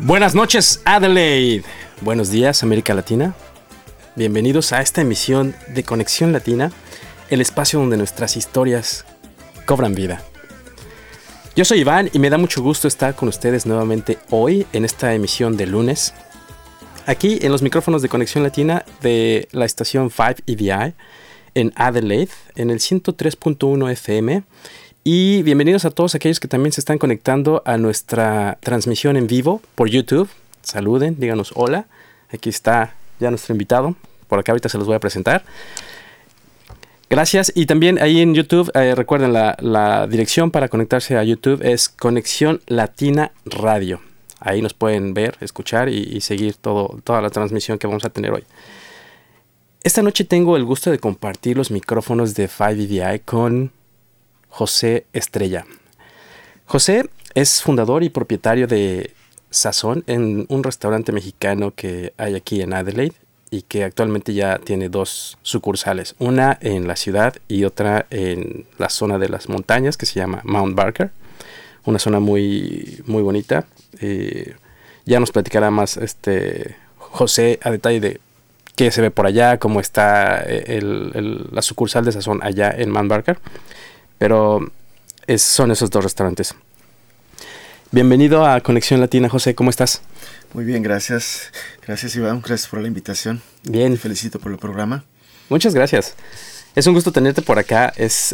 Buenas noches, Adelaide. Buenos días, América Latina. Bienvenidos a esta emisión de Conexión Latina, el espacio donde nuestras historias cobran vida. Yo soy Iván y me da mucho gusto estar con ustedes nuevamente hoy en esta emisión de lunes, aquí en los micrófonos de Conexión Latina de la estación 5EDI en Adelaide, en el 103.1 FM. Y bienvenidos a todos aquellos que también se están conectando a nuestra transmisión en vivo por YouTube. Saluden, díganos hola. Aquí está ya nuestro invitado. Por acá ahorita se los voy a presentar. Gracias. Y también ahí en YouTube, recuerden la dirección para conectarse a YouTube es Conexión Latina Radio. Ahí nos pueden ver, escuchar y seguir toda la transmisión que vamos a tener hoy. Esta noche tengo el gusto de compartir los micrófonos de 5EDI con José Estrella. José es fundador y propietario de Sazón, en un restaurante mexicano que hay aquí en Adelaide y que actualmente ya tiene 2 sucursales, una en la ciudad y otra en la zona de las montañas que se llama Mount Barker, una zona muy, muy bonita. Ya nos platicará más José a detalle de qué se ve por allá, cómo está la sucursal de Sazón allá en Mount Barker. Pero son esos 2 restaurantes. Bienvenido a Conexión Latina, José. ¿Cómo estás? Muy bien, gracias. Gracias, Iván. Gracias por la invitación. Bien. Te felicito por el programa. Muchas gracias. Es un gusto tenerte por acá.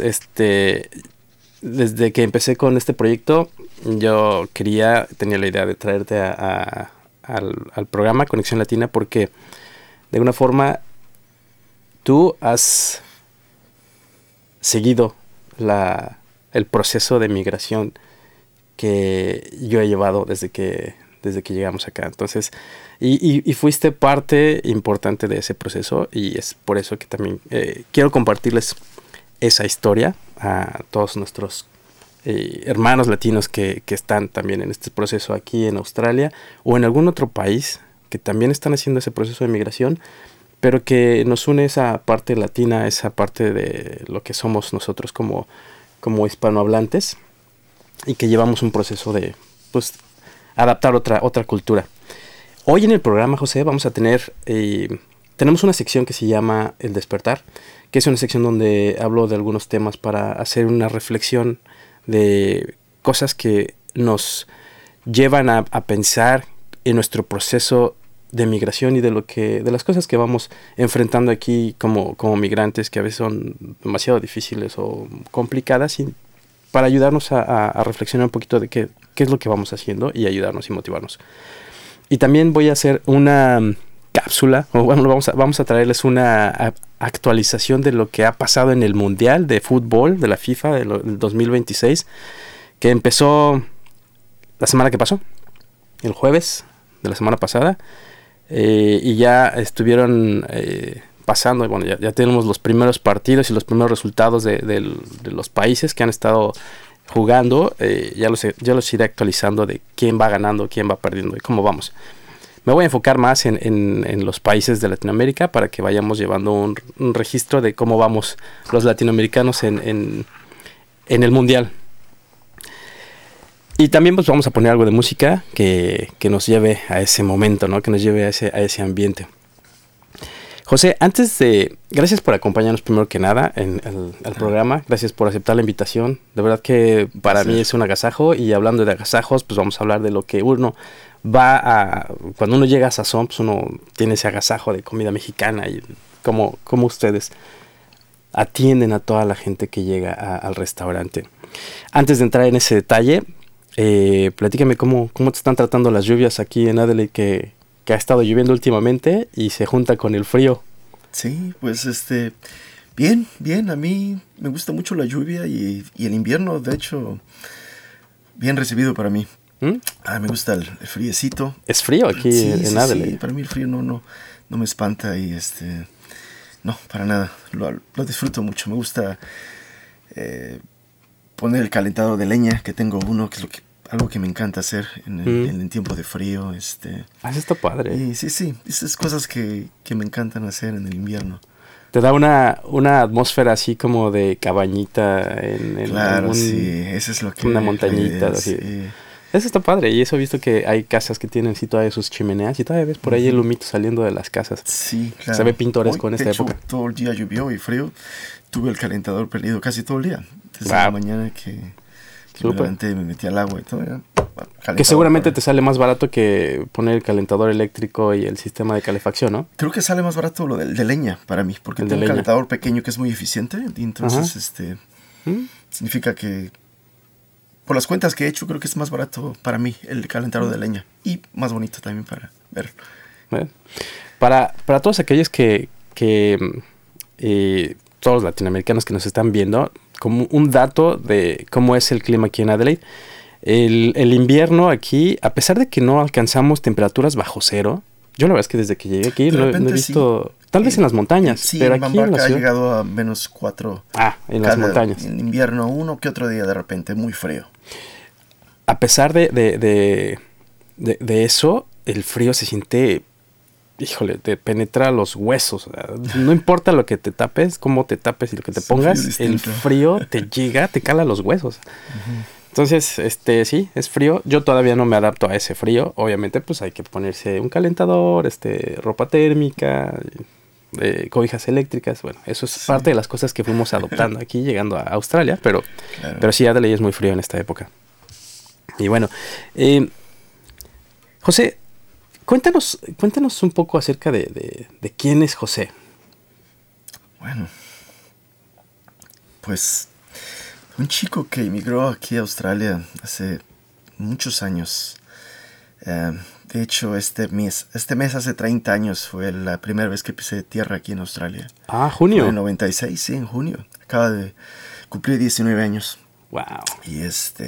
Desde que empecé con este proyecto, yo tenía la idea de traerte al programa Conexión Latina porque de alguna forma tú has seguido el proceso de migración que yo he llevado desde que llegamos acá. Entonces, y fuiste parte importante de ese proceso y es por eso que también quiero compartirles esa historia a todos nuestros hermanos latinos que están también en este proceso aquí en Australia o en algún otro país que también están haciendo ese proceso de migración, pero que nos une esa parte latina, esa parte de lo que somos nosotros como hispanohablantes y que llevamos un proceso de adaptar otra cultura. Hoy en el programa, José, vamos a tenemos una sección que se llama El Despertar, que es una sección donde hablo de algunos temas para hacer una reflexión de cosas que nos llevan a pensar en nuestro proceso de migración y de las cosas que vamos enfrentando aquí como migrantes, que a veces son demasiado difíciles o complicadas, y para ayudarnos a reflexionar un poquito de qué es lo que vamos haciendo y ayudarnos y motivarnos. Y también voy a hacer una cápsula, o bueno, vamos a traerles una actualización de lo que ha pasado en el Mundial de Fútbol de la FIFA del 2026, que empezó la semana que pasó, el jueves de la semana pasada. Y ya estuvieron pasando, bueno, ya tenemos los primeros partidos y los primeros resultados de los países que han estado jugando. Ya los iré actualizando de quién va ganando, quién va perdiendo y cómo vamos. Me voy a enfocar más en los países de Latinoamérica para que vayamos llevando un registro de cómo vamos los latinoamericanos en el Mundial. Y también pues vamos a poner algo de música que nos lleve a ese momento, ¿no? Que nos lleve a ese ambiente. José, gracias por acompañarnos primero que nada al programa. Gracias por aceptar la invitación. De verdad que para mí es un agasajo. Y hablando de agasajos, pues vamos a hablar de lo que uno cuando uno llega a Sazón, pues uno tiene ese agasajo de comida mexicana y cómo ustedes atienden a toda la gente que llega al restaurante. Antes de entrar en ese detalle, platícame cómo te están tratando las lluvias aquí en Adelaide, que ha estado lloviendo últimamente y se junta con el frío. Sí, pues bien, a mí me gusta mucho la lluvia y el invierno, de hecho, bien recibido para mí. Me gusta el friecito. ¿Es frío aquí en Adelaide? Sí, para mí el frío no me espanta y no, para nada, lo disfruto mucho. Me gusta poner el calentado de leña, que tengo uno, que es algo que me encanta hacer en el tiempo de frío. Eso está padre. Y sí, esas cosas que me encantan hacer en el invierno. Te da una atmósfera así como de cabañita claro, sí, eso es lo que... Una montañita, así. Sí. Eso está padre. Y eso he visto que hay casas que tienen sí todavía sus chimeneas y todavía ves por ahí el humito saliendo de las casas. Sí, claro. Se ve pintoresco en esta de hecho, época. Todo el día llovió y frío. Tuve el calentador prendido casi todo el día. Desde la mañana que me levanté, me metí al agua y todo. Que seguramente te sale más barato que poner el calentador eléctrico y el sistema de calefacción, ¿no? Creo que sale más barato lo de leña para mí, porque tengo un calentador pequeño que es muy eficiente. Y entonces, significa que por las cuentas que he hecho, creo que es más barato para mí el calentador de leña. Y más bonito también para ver. Bueno, para todos aquellos que todos los latinoamericanos que nos están viendo, como un dato de cómo es el clima aquí en Adelaide. El invierno aquí, a pesar de que no alcanzamos temperaturas bajo cero, yo la verdad es que desde que llegué aquí no he visto, tal vez en las montañas, sí, pero en aquí en la ciudad ha llegado a -4. En las montañas. En invierno uno que otro día de repente, muy frío. A pesar de eso, el frío se siente, híjole, te penetra los huesos. No importa lo que te tapes, cómo te tapes y lo que te pongas, el frío te llega, te cala los huesos. Entonces, sí, es frío. Yo todavía no me adapto a ese frío. Obviamente, pues hay que ponerse un calentador, ropa térmica, cobijas eléctricas. Bueno, eso es parte de las cosas que fuimos adoptando aquí, llegando a Australia. Pero sí, Adelaide es muy frío en esta época. Y bueno, José, cuéntanos un poco acerca de quién es José. Bueno, pues un chico que emigró aquí a Australia hace muchos años. De hecho, este mes hace 30 años fue la primera vez que pisé tierra aquí en Australia. Junio. Fue en 96, sí, en junio. Acaba de cumplir 19 años. Wow. Y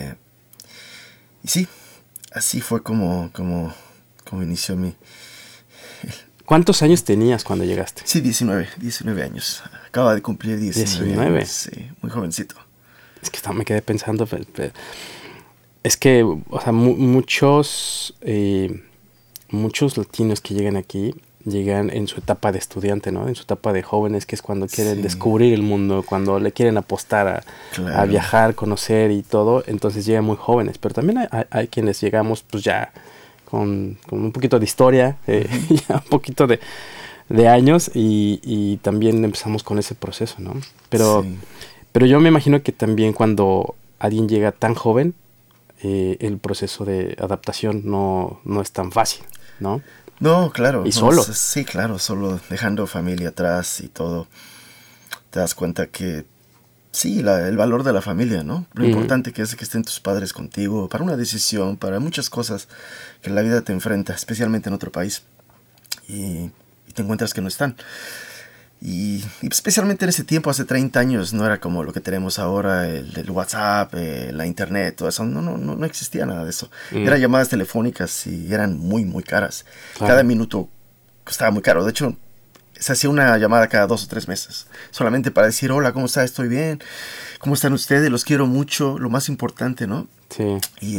sí, así fue como inició mi... ¿Cuántos años tenías cuando llegaste? Sí, 19 años. Acaba de cumplir 19 años. Sí, muy jovencito. Es que me quedé pensando, es que, o sea, muchos latinos que llegan aquí, llegan en su etapa de estudiante, ¿no? En su etapa de jóvenes, que es cuando quieren descubrir el mundo, cuando le quieren apostar a viajar, conocer y todo, entonces llegan muy jóvenes. Pero también hay quienes llegamos, pues ya con un poquito de historia, ya un poquito de años y también empezamos con ese proceso, ¿no? Pero yo me imagino que también cuando alguien llega tan joven, el proceso de adaptación no es tan fácil, ¿no? No, claro. Y solo. Sí, claro, solo dejando familia atrás y todo. Te das cuenta que sí, el valor de la familia, ¿no? Lo importante que es que estén tus padres contigo para una decisión, para muchas cosas que la vida te enfrenta, especialmente en otro país. Y te encuentras que no están. Y especialmente en ese tiempo, hace 30 años, no era como lo que tenemos ahora, el WhatsApp, la internet, todo eso. No existía nada de eso. Eran llamadas telefónicas y eran muy, muy caras. Claro. Cada minuto costaba muy caro. De hecho, se hacía una llamada cada 2 o 3 meses. Solamente para decir, hola, ¿cómo está? Estoy bien. ¿Cómo están ustedes? Los quiero mucho. Lo más importante, ¿no? Sí.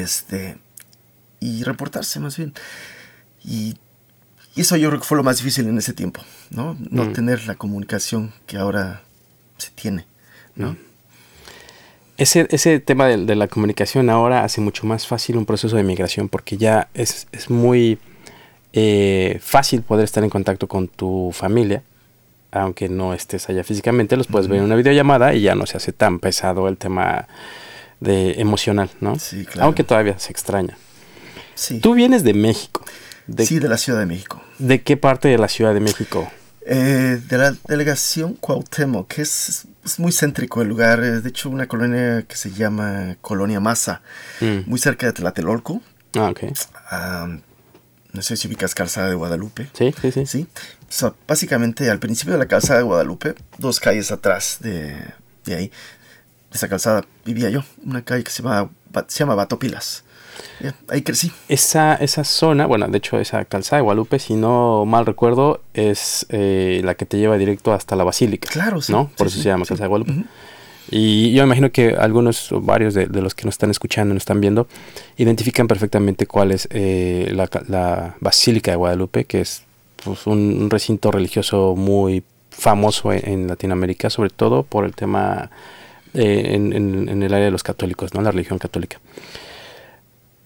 Y reportarse más bien. Y eso yo creo que fue lo más difícil en ese tiempo, ¿no? No tener la comunicación que ahora se tiene, ¿no? Ese tema de la comunicación ahora hace mucho más fácil un proceso de migración porque ya es muy fácil poder estar en contacto con tu familia, aunque no estés allá físicamente, los puedes ver en una videollamada y ya no se hace tan pesado el tema emocional, ¿no? Sí, claro. Aunque todavía se extraña. Sí. Tú vienes de México. Sí, de la Ciudad de México. ¿De qué parte de la Ciudad de México? De la delegación Cuauhtémoc, que es muy céntrico el lugar. De hecho, una colonia que se llama Colonia Maza, muy cerca de Tlatelolco. Ok. No sé si ubicas Calzada de Guadalupe. Sí. ¿Sí? O sea, básicamente, al principio de la Calzada de Guadalupe, 2 calles atrás de ahí, de esa calzada, vivía yo. Una calle que se llama Batopilas. Ahí crecí. Esa zona, bueno, de hecho esa Calzada de Guadalupe, si no mal recuerdo, es la que te lleva directo hasta la Basílica. Claro, sí. ¿No? Por eso se llama Calzada de Guadalupe. Y yo imagino que algunos o varios de los que nos están escuchando, nos están viendo, identifican perfectamente cuál es la Basílica de Guadalupe, que es pues, un recinto religioso muy famoso en Latinoamérica, sobre todo por el tema... en el área de los católicos, ¿no? La religión católica.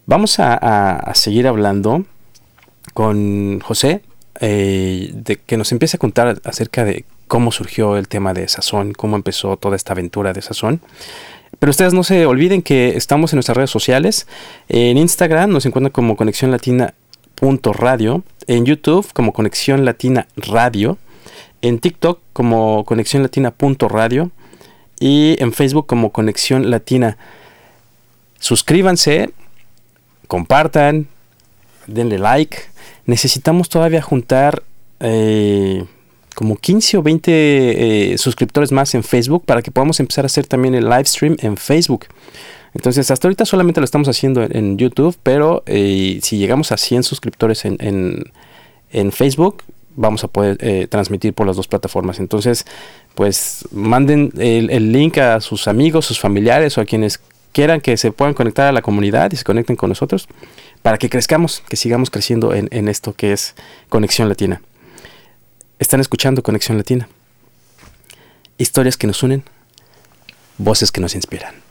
Vamos a seguir hablando con José, de que nos empiece a contar acerca de cómo surgió el tema de Sazón, cómo empezó toda esta aventura de Sazón. Pero ustedes no se olviden que estamos en nuestras redes sociales. En Instagram nos encuentran como ConexiónLatina.radio, en YouTube como Conexión Latina Radio, en TikTok como ConexiónLatina.radio y en Facebook como Conexión Latina. Suscríbanse, compartan, denle like. Necesitamos todavía juntar como 15 o 20 suscriptores más en Facebook para que podamos empezar a hacer también el live stream en Facebook. Entonces, hasta ahorita solamente lo estamos haciendo en YouTube, pero si llegamos a 100 suscriptores en Facebook, vamos a poder transmitir por las dos plataformas. Entonces, pues manden el link a sus amigos, sus familiares o a quienes quieran que se puedan conectar a la comunidad y se conecten con nosotros para que crezcamos, que sigamos creciendo en esto que es Conexión Latina. Están escuchando Conexión Latina. Historias que nos unen, voces que nos inspiran.